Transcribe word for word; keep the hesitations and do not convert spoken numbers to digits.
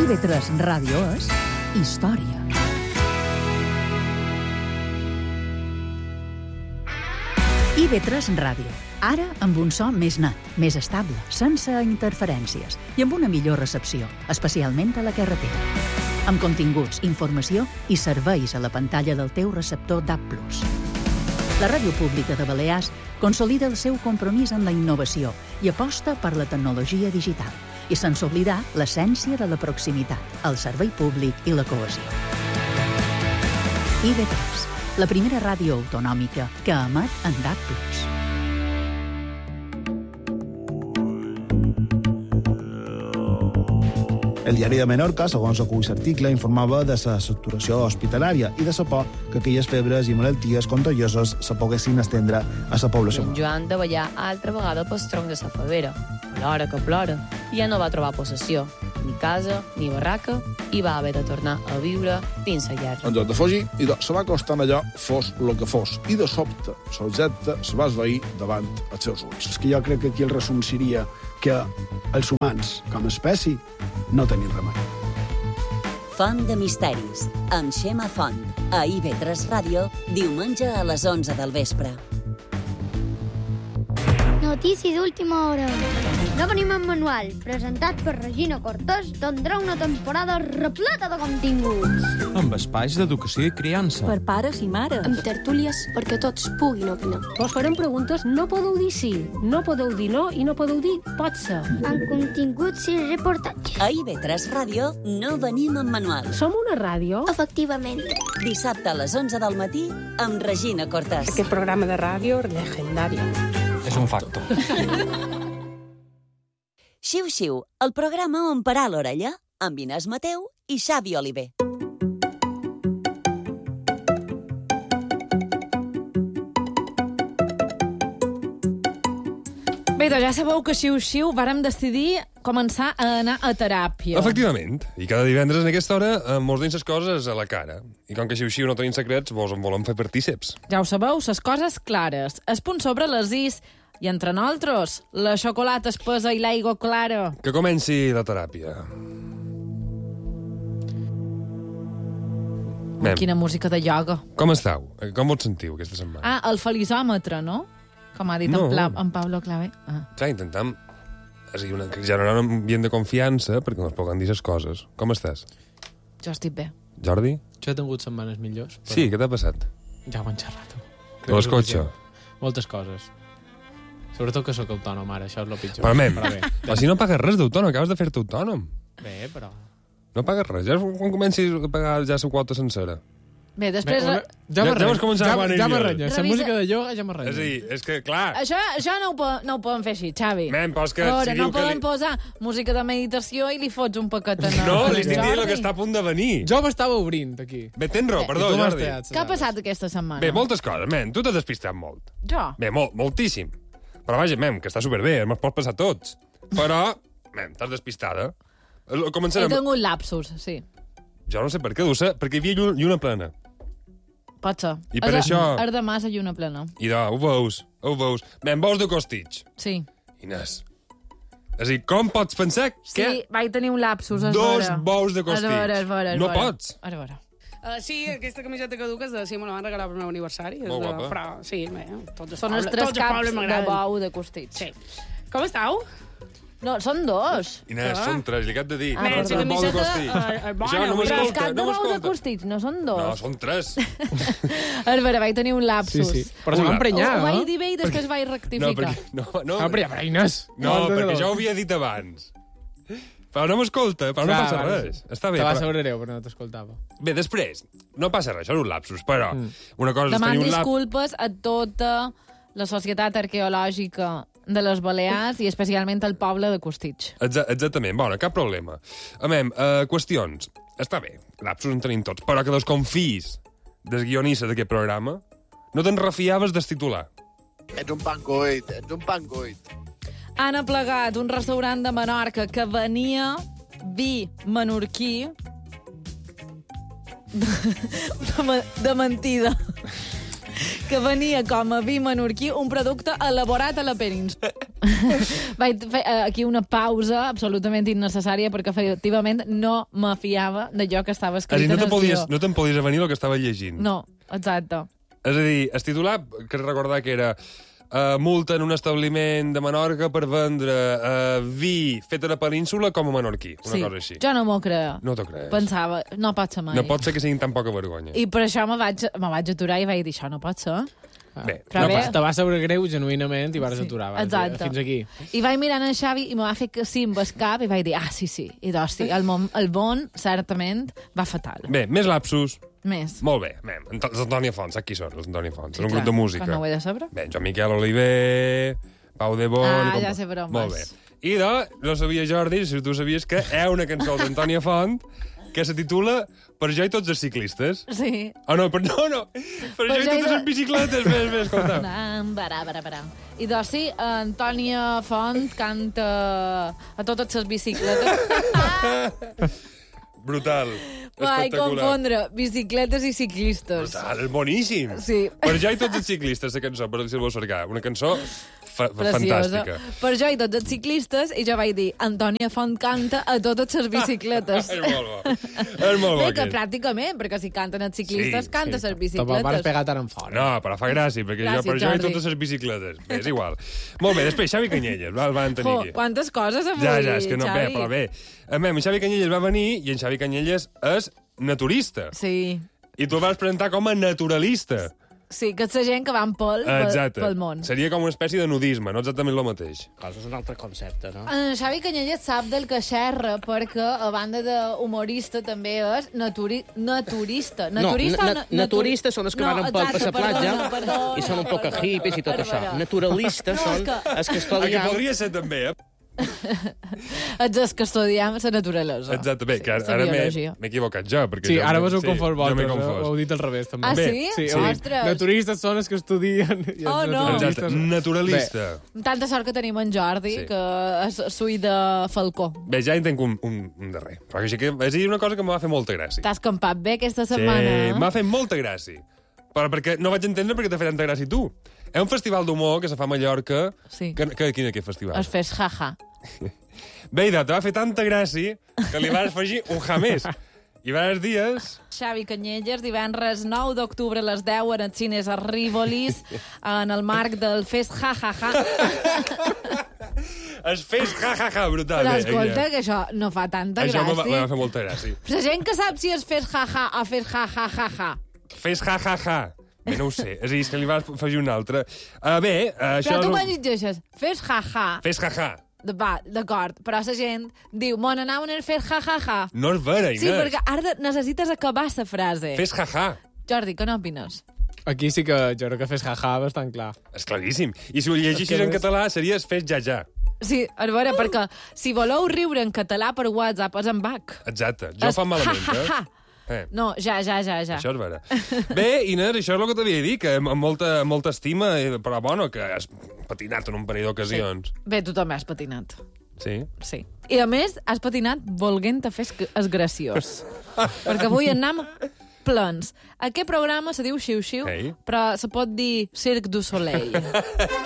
I V tres Ràdio és història. I V tres Ràdio. Ara amb un so més net, més estable, sense interferències i amb una millor recepció, especialment a la carretera. Amb continguts, informació i serveis a la pantalla del teu receptor D A B plus. La Ràdio Pública de Balears consolida el seu compromís amb la innovació i aposta per la tecnologia digital, i sense oblidar l'essència de la proximitat, el servei públic i la cohesió. I V tres, la primera ràdio autonòmica que emet en D A B plus. El diari de Menorca, segons acull l'article, informava de la saturació hospitalària i de la por que aquelles febres i malalties contagioses se poguessin estendre a la població. En Joan de ballar altra vegada pel tronc de la favera. Plora que plora. I ja no va trobar possessió, ni casa, ni barraca, i va haver de tornar a viure dins la llar. En lloc de fugir, idò, se va acostant allò, fos el que fos, i de sobte, l'objecte se va esvair davant els seus ulls. És que jo crec que aquí el resum seria que els humans, com a espècie, no tenim remei. Font de misteris, amb Xema Font, a I V tres Ràdio, diumenge a les onze del vespre. Notícies d'última hora. No venim en manual, presentat per Regina Cortés, tindrà una temporada repleta de continguts. Amb espais d'educació i criança. Per pares i mares. Amb tertúlies perquè tots puguin opinar. Vos farem preguntes, no podeu dir sí, no podeu dir no i no podeu dir pot ser. Amb continguts i reportatges. A I V tres Ràdio no venim en manual. Som una ràdio? Efectivament. Dissabte a les onze del matí amb Regina Cortés. Aquest programa de ràdio legendari. És un facto. Xiu Xiu, el programa on parar l'orella, amb Inés Mateu i Xavi Oliver. Bé, doncs ja sabeu que Xiu Xiu vàrem decidir començar a anar a teràpia. Efectivament. I cada divendres en aquesta hora eh, mos deien les coses a la cara. I com que Xiu Xiu no tenim secrets, vos en volem fer partíceps. Ja ho sabeu, les coses clares. Es punt sobre les is i entre nosaltres, la xocolata espesa i l'aigua clara. Que comenci la teràpia. Mem. Quina música de ioga. Com esteu? Com vos sentiu aquesta setmana? Ah, el felizòmetre, no? Com ha dit no. en, Pla, en Pablo Clavé. Ah. Ja, intentem una, generar un ambient de confiança perquè ens puguem dir les coses. Com estàs? Jo estic bé. Jordi? Jo he tingut setmanes millors. Però... Sí, què t'ha passat? Ja ho han xerrat. De l'escotxe? Moltes coses. Sobretot que sóc autònom ara, això és el pitjor. Però, mem, però si no pagues res d'autònom, acabes de fer-te autònom. Bé, però... No pagues res, ja quan comencis a pagar ja la quota sencera. Bé, després... Bé, una... Ja m'arrenya, ja, ja m'arrenya. La Revisa... música de ioga ja m'arrenya. És a dir, és que, clar... Això, això no, ho po no ho podem fer així, Xavi. Mem, però és que... Veure, si no diu podem que li... posar música de meditació i li fots un paquet en... No, li estic dient el que està a punt de venir. Jo m'estava obrint, aquí. Bé, tens raó, perdó, Jordi. Què ha passat aquesta setmana? Bé, moltes coses, men. Tu t'has despistat molt. Jo? Bé, molt, moltíssim. Però vaja, mem, que està superbé, me'ls pots passar tots. Però, mem, t'has despistada. Començarem... He tingut lapsus, sí. Jo no sé per què, sé, perquè hi havia lluna plena. Pot ser. I per és això... És de massa lluna plena. I de, ho veus, ho veus. Mem, bous de costitx. Sí. Inés. És a dir, com pots pensar que... Sí, vaig tenir un lapsus, és Dos vera. bous de costitx. És vera, és vera, és no vera. pots. És vera. Uh, sí, aquesta camiseta que duc és de... Sí, me la van regalar per el meu aniversari. Molt de, guapa. però, sí, bé, tots Són els tres caps de bou de costitx. Sí. Com esteu? No, són dos. Inés, Ah. són tres, li acabo de dir. Ah, Bé, si camiseta... Uh, uh, Això no Però els m'escolta, caps de no bou de m'escolta. costitx no són dos. No, són tres. És vera, vaig tenir un lapsus. Sí, sí. Però se va emprenyar, Ho no? vaig dir bé i després vaig rectificar. No, perquè... No, no, Ah, però ja, però Inés... no, perquè jo ho havia dit abans. Però no m'escolta, però no Clar, passa va, res. Està bé. Te va Però... saber greu, però no t'escoltava. Bé, després, no passa res, això és un lapsus, però Mm. una cosa és Deman tenir un lapsus... disculpes a tota la Societat Arqueològica de les Balears i especialment al poble de Costitx. Exa exactament, bona, cap problema. A mem, uh, qüestions. Està bé, lapsus en tenim tots, però que desconfiïs del guionista d'aquest programa, no te'n refiaves del titular. Ets un pancoit, ets un pancoit. Han aplegat un restaurant de Menorca que venia vi menorquí de, de, de mentida. que venia com a vi menorquí un producte elaborat a la península. Vaig fer aquí una pausa absolutament innecessària perquè efectivament no me fiava d'allò que estava escrit no en el podies, guió. no te'n podies avenir el que estava llegint. No, exacte. És a dir, el titular, que recordar que era uh, multa en un establiment de Menorca per vendre uh, vi fet a la península com a menorquí. Una Sí, cosa així. jo no m'ho creo. No t'ho creus. Pensava, no pot ser mai. No pot ser que siguin tan poca vergonya. I per això me vaig, me vaig aturar i vaig dir, això no pot ser. Bé, Però no, bé. te va saber greu genuïnament i vas Sí, aturar. Vas exacte. dir, fins aquí. I vaig mirant en Xavi i me va fer que sí amb el cap i vaig dir, ah, sí, sí. I doncs sí, el món, el món certament va fatal. Bé, més lapsus. Més. Molt bé. Bé, Ant- els Antònia Font, saps qui són, els Antònia Font? Són un clar, grup de música. que no ho he de saber. Bé, Joan Miquel Oliver, Pau de Bon... Ah, com- ja sé per on Molt vas. bé. I de, no sabia, Jordi, si tu sabies que hi ha una cançó d'Antònia Font que se titula Per jo i tots els ciclistes. Sí. Oh, no, per, no, no. Per, jo i totes les bicicletes. Bé, bé, escolta. Barà, barà, barà. I doncs sí, Antònia Font canta a totes les bicicletes. Brutal. Vaig Espectacular. confondre bicicletes i ciclistes. Brutal, és boníssim. Sí. Per jo i tots els ciclistes, la cançó, per si el vols cercar. Una cançó fa Preciosa. fantàstica. Per jo i tots els ciclistes, i jo vaig dir, Antònia Font canta a totes les bicicletes. És molt bo. És molt bo, Bé, que aquest. pràcticament, perquè si canten els ciclistes, Sí, canta sí. les Tampoc bicicletes. vas pegar tant en fora. No, però fa gràcia, perquè Gràcies, jo per jo i Jordi. totes les bicicletes. Bé, és igual. Molt bé, després Xavi Canyelles, va, el van tenir Jo, aquí. quantes coses avui, Ja, ja, és que no, bé, Xavi. però bé. A mi, en Xavi Canyelles va venir i en Xavi Canyelles és naturista. Sí, I tu el vas presentar com a naturalista. sí, que és la gent que van pel, pel, Exacte. pel món. Seria com una espècie de nudisme, no exactament el mateix. Cosa és un altre concepte, no? En Xavi Canyelles sap del que xerra, perquè a banda d'humorista també és naturi naturista. Naturista no, o na naturistes són els que no, van a la exacte, platja perdona, perdona. i són un poc hippies i tot Perdona. això. Naturalistes No, són és que- els que El que estudien... podria ser també, eh? Ets els que estudiem la naturalesa. Exacte, bé, que ara, la ara m'he biologia. m'he equivocat jo. Perquè Sí, jo, ara vos heu sí, confós jo m'he vosaltres, eh? confós. Ho heu dit al revés, també. Ah, Bé, sí? sí heu dit, Ostres. naturistes són els que estudien... I els Oh, no. naturalistes- Exacte, naturalista. Tanta sort que tenim en Jordi, Sí. que és sui de Falcó. Bé, ja en tenc un, un, un darrer. Però així que és a dir una cosa que em va fer molta gràcia. T'has campat bé aquesta Sí, setmana, eh? m'ha fet molta gràcia. Però perquè no vaig entendre perquè t'ha fet tanta gràcia tu. És un festival d'humor que se fa a Mallorca. Sí. Que, que, quin és aquest festival? Es fes jaja. Bé, idò, te va fer tanta gràcia que li vas afegir un ja més. I vas dies... Xavi Canyelles, divendres nou d'octubre a les deu en els cines a Rivolis, en el marc del Fes Ja Ja Ja. Es fes ja, ja, ja, brutal. Però bé, escolta, ja. que això no fa tanta Això me va, me va gràcia. fer molta gràcia. La gent que sap si es Fes Ja Ja o Fes Ja Ja Ja Ja. Fes ja, ja, ja. Bé, no ho sé. És a dir, és que li vas afegir un altre. Uh, bé, uh, això... Però tu és un- quan llegeixes Fes Ja Ja, Fes ja, ja. va, d'acord, però la gent diu, mon anaven a fer ja, ja, ja. No és vera, Inés. Sí, perquè ara de- necessites acabar la frase. Fes ja, ja. Jordi, què n'opines? Aquí sí que jo crec que fes jaja bastant clar. És claríssim. I si ho llegeixis És que en és- català series fes ja, ja. Sí, a veure, perquè si voleu riure en català per WhatsApp és en bac. Exacte. Jo És fa malament, ja, ja, eh? ja. Eh. No, ja, ja, ja, ja. Això és vera. Bé, Inés, això és el que t'havia dit, que amb molta, amb molta estima, eh, però bueno, que has patinat en un parell d'ocasions. Bé, tu també has patinat. Sí? Sí. I a més, has patinat volent-te fer es graciós. Perquè avui anem plens. Aquest programa se diu Xiu-Xiu, Ei. però se pot dir Cirque du Soleil.